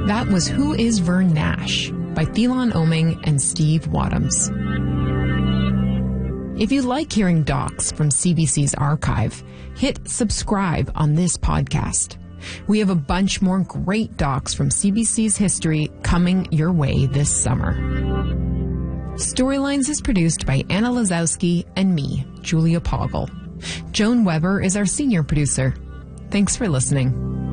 That was Who is Vern Nash by Thelon Oming and Steve Wadhams. If you like hearing docs from CBC's archive, hit subscribe on this podcast. We have a bunch more great docs from CBC's history coming your way this summer. Storylines is produced by Anna Lazowski and me, Julia Poggle. Joan Weber is our senior producer. Thanks for listening.